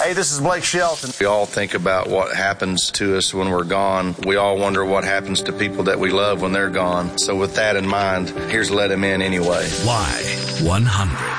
Hey, this is Blake Shelton. We all think about what happens to us when we're gone. We all wonder what happens to people that we love when they're gone. So with that in mind, here's Let Him In Anyway. Y100.